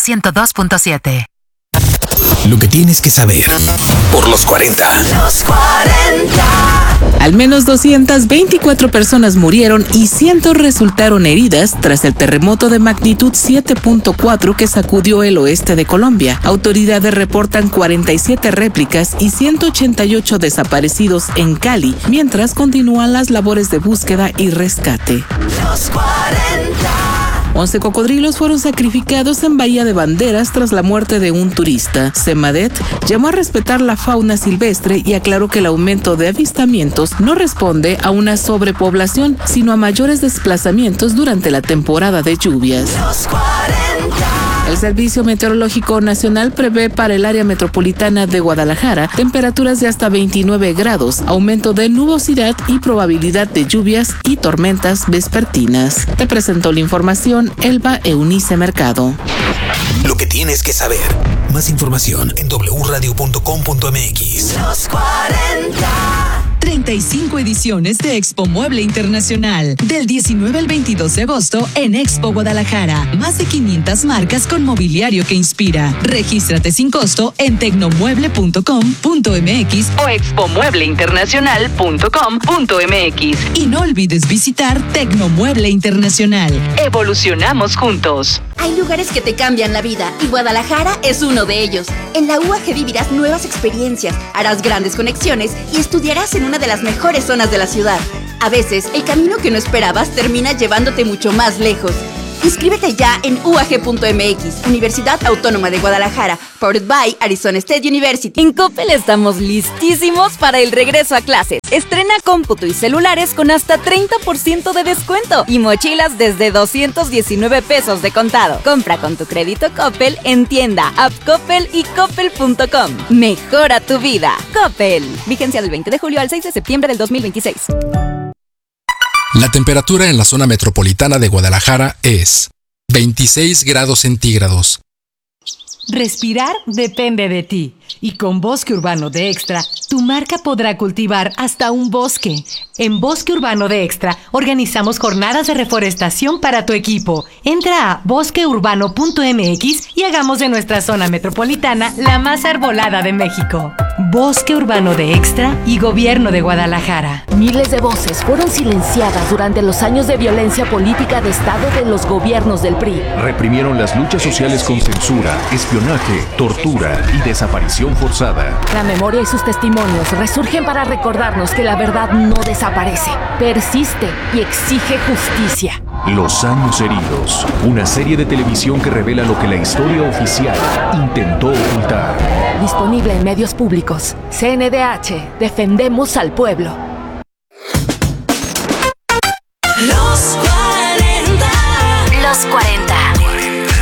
102.7. Lo que tienes que saber por los 40. Los 40. Al menos 224 personas murieron y cientos resultaron heridas tras el terremoto de magnitud 7.4 que sacudió el oeste de Colombia. Autoridades reportan 47 réplicas y 188 desaparecidos en Cali, mientras continúan las labores de búsqueda y rescate. Los 40. 11 cocodrilos fueron sacrificados en Bahía de Banderas tras la muerte de un turista. Semadet llamó a respetar la fauna silvestre y aclaró que el aumento de avistamientos no responde a una sobrepoblación, sino a mayores desplazamientos durante la temporada de lluvias. Los 40. El Servicio Meteorológico Nacional prevé para el área metropolitana de Guadalajara temperaturas de hasta 29 grados, aumento de nubosidad y probabilidad de lluvias y tormentas vespertinas. Te presentó la información Elba Eunice Mercado. Lo que tienes que saber. Más información en wradio.com.mx. Los 40. 35 ediciones de Expo Mueble Internacional. Del 19 al 22 de agosto en Expo Guadalajara. Más de 500 marcas con mobiliario que inspira. Regístrate sin costo en tecnomueble.com.mx o expomuebleinternacional.com.mx. Y no olvides visitar Tecnomueble Internacional. Evolucionamos juntos. Hay lugares que te cambian la vida y Guadalajara es uno de ellos. En la UAG vivirás nuevas experiencias, harás grandes conexiones y estudiarás en una de las mejores zonas de la ciudad. A veces, el camino que no esperabas termina llevándote mucho más lejos. Inscríbete ya en UAG.mx, Universidad Autónoma de Guadalajara, powered by Arizona State University. En Coppel estamos listísimos para el regreso a clases. Estrena cómputo y celulares con hasta 30% de descuento y mochilas desde 219 pesos de contado. Compra con tu crédito Coppel en tienda, app Coppel y coppel.com. Mejora tu vida. Coppel. Vigencia del 20 de julio al 6 de septiembre del 2026. La temperatura en la zona metropolitana de Guadalajara es 26 grados centígrados. Respirar depende de ti. Y con Bosque Urbano de Extra, tu marca podrá cultivar hasta un bosque. En Bosque Urbano de Extra, organizamos jornadas de reforestación para tu equipo. Entra a bosqueurbano.mx y hagamos de nuestra zona metropolitana la más arbolada de México. Bosque Urbano de Extra y Gobierno de Guadalajara. Miles de voces fueron silenciadas durante los años de violencia política de Estado de los gobiernos del PRI. Reprimieron las luchas sociales con censura, espionaje, tortura y desaparición forzada. La memoria y sus testimonios resurgen para recordarnos que la verdad no desaparece, persiste y exige justicia. Los años heridos, una serie de televisión que revela lo que la historia oficial intentó ocultar. Disponible en medios públicos. CNDH, defendemos al pueblo. Los 40. Los 40.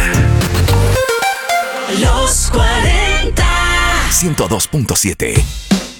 Los 40. 102.7.